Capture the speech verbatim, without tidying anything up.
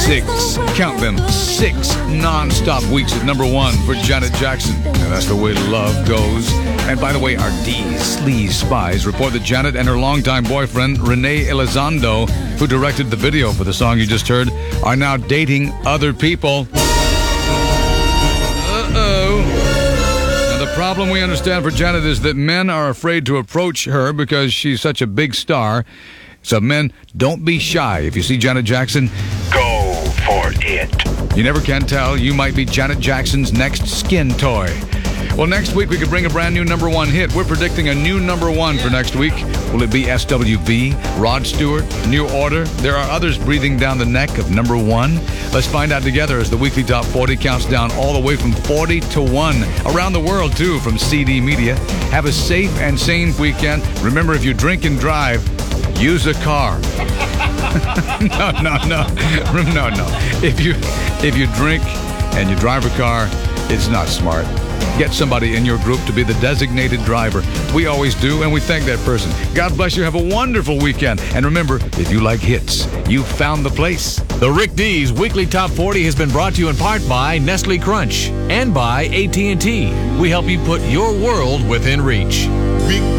Six, count them, six non-stop weeks at number one for Janet Jackson. And that's the way love goes. And by the way, our D-Sleaze spies report that Janet and her longtime boyfriend, Rene Elizondo, who directed the video for the song you just heard, are now dating other people. Uh-oh. Now, the problem we understand for Janet is that men are afraid to approach her because she's such a big star. So men, don't be shy. If you see Janet Jackson, go for it. You never can tell. You might be Janet Jackson's next skin toy. Well, next week we could bring a brand new number one hit. We're predicting a new number one for next week. Will it be S W V, Rod Stewart, New Order? There are others breathing down the neck of number one. Let's find out together as the weekly Top forty counts down all the way from forty to one. Around the world, too, from C D Media. Have a safe and sane weekend. Remember, if you drink and drive, use a car. no, no, no. No, no. If you, if you drink and you drive a car, it's not smart. Get somebody in your group to be the designated driver. We always do, and we thank that person. God bless you. Have a wonderful weekend. And remember, if you like hits, you found the place. The Rick D's Weekly Top forty has been brought to you in part by Nestle Crunch and by A T and T. We help you put your world within reach.